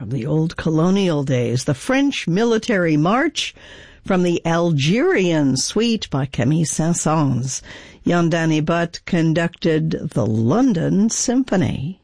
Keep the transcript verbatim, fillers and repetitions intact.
the old colonial days, the French Military March from the Algerian Suite by Camille Saint-Saëns. Jan Danny Butt conducted the London Symphony.